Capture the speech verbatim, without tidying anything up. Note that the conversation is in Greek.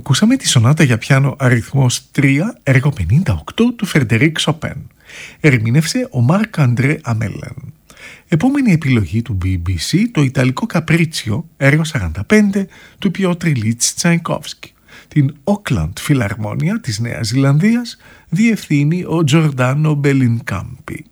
Ακούσαμε τη σονάτα για πιάνο αριθμός τρία, έργο πενήντα οκτώ του Φρεντερίκ Σοπέν. Ερμήνευσε ο Μάρκ Αντρέ Αμέλεν. Επόμενη επιλογή του μπι μπι σι, το Ιταλικό Καπρίτσιο, έργο σαράντα πέντε του Πιότρ Ιλίτς Τσαϊκόφσκι. Την Auckland Φιλαρμόνια της Νέας Ζηλανδίας διευθύνει ο Τζορντάνο Μπελινκάμπι.